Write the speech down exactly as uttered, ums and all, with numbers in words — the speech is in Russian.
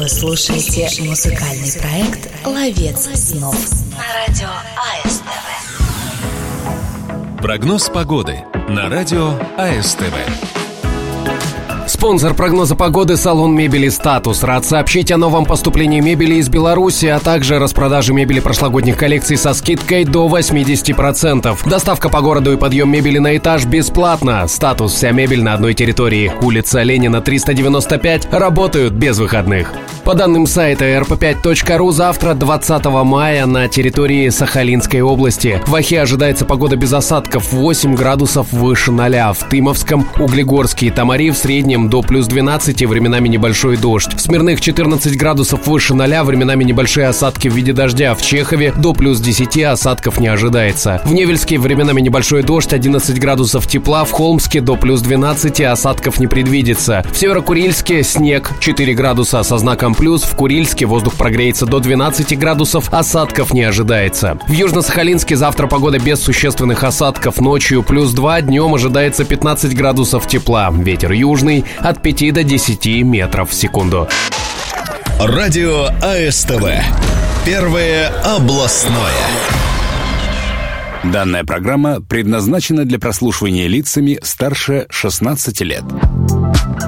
Вы слушаете музыкальный проект «Ловец снов» на радио АСТВ. Прогноз погоды на радио АСТВ. Спонсор прогноза погоды — салон мебели «Статус». Рад сообщить о новом поступлении мебели из Беларуси, а также распродаже мебели прошлогодних коллекций со скидкой до восемьдесят процентов. Доставка по городу и подъем мебели на этаж бесплатно. «Статус» — вся мебель на одной территории. Улица Ленина, триста девяносто пять. Работают без выходных. По данным сайта эр пэ пять точка ру, завтра, двадцатого мая, на территории Сахалинской области. В Охе ожидается погода без осадков, восемь градусов выше ноля. В Тымовском, Углегорске и Тамари в среднем до плюс двенадцати, временами небольшой дождь. В Смирных четырнадцать градусов выше ноля, временами небольшие осадки в виде дождя. В Чехове до плюс десяти, осадков не ожидается. В Невельске временами небольшой дождь, одиннадцать градусов тепла. В Холмске до плюс двенадцати, осадков не предвидится. В Северо-Курильске снег, четыре градуса со знаком плюс. В Курильске воздух прогреется до двенадцати градусов, осадков не ожидается. В Южно-Сахалинске завтра погода без существенных осадков, ночью плюс два, днем ожидается пятнадцать градусов тепла. Ветер южный от пяти до десяти метров в секунду. Радио АСТВ. Первое областное. Данная программа предназначена для прослушивания лицами старше шестнадцати лет.